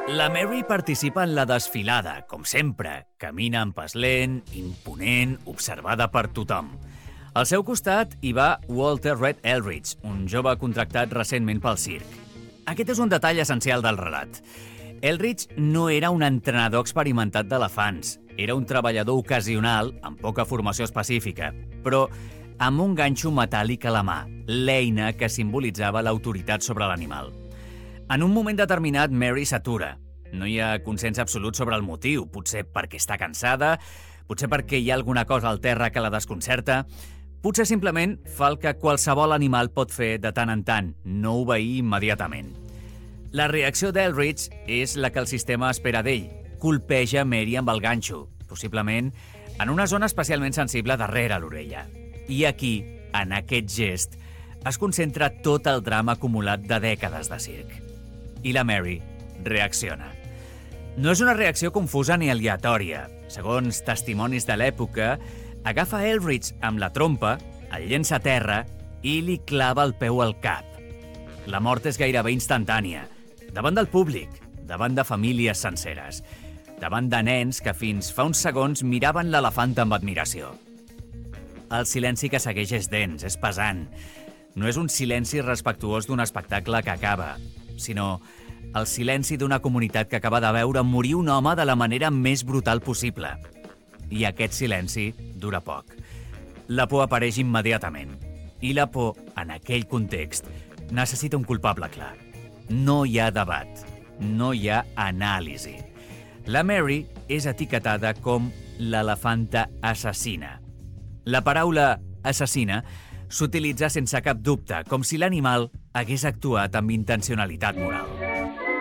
La Mary participa en la desfilada, com sempre. Camina amb pas lent, imponent, observada per tothom. Al seu costat hi va Walter Red Eldridge, un jove contractat recentment pel circ. Aquest és un detall essencial del relat. Eldridge no era un entrenador experimentat d'elefants. Era un treballador ocasional, amb poca formació específica, però amb un ganxo metàl·lic a la mà, l'eina que simbolitzava l'autoritat sobre l'animal. En un moment determinat, Mary s'atura. No hi ha consens absolut sobre el motiu, potser perquè està cansada, potser perquè hi ha alguna cosa al terra que la desconcerta, potser simplement fa el que qualsevol animal pot fer de tant en tant, no obeir immediatament. La reacció d'Eldridge és la que el sistema espera d'ell. Colpeja Mary amb el ganxo, possiblement en una zona especialment sensible darrere l'orella. I aquí, en aquest gest, es concentra tot el drama acumulat de dècades de circ. I la Mary reacciona. No és una reacció confusa ni aleatòria. Segons testimonis de l'època, agafa Eldridge amb la trompa, el llença a terra i li clava el peu al cap. La mort és gairebé instantània, davant del públic, davant de famílies senceres, davant de nens que fins fa uns segons miraven l'elefant amb admiració. El silenci que segueix és dens, és pesant. No és un silenci respectuós d'un espectacle que acaba, sinó el silenci d'una comunitat que acaba de veure morir un home de la manera més brutal possible. I aquest silenci dura poc. La por apareix immediatament. I la por, en aquell context, necessita un culpable clar. No hi ha debat. No hi ha anàlisi. La Mary és etiquetada com l'elefanta assassina. La paraula assassina s'utilitza sense cap dubte, com si l'animal hagués actuat amb intencionalitat moral.